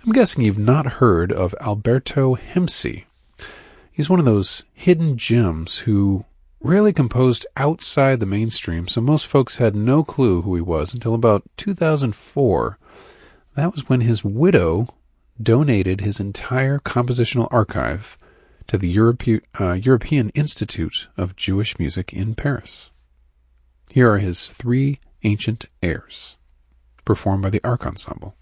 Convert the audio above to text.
I'm guessing you've not heard of Alberto Hemsey. He's one of those hidden gems who rarely composed outside the mainstream, so most folks had no clue who he was until about 2004. That was when his widow donated his entire compositional archive to the European Institute of Jewish Music in Paris. Here are his 3 ancient airs, performed by the Ark Ensemble.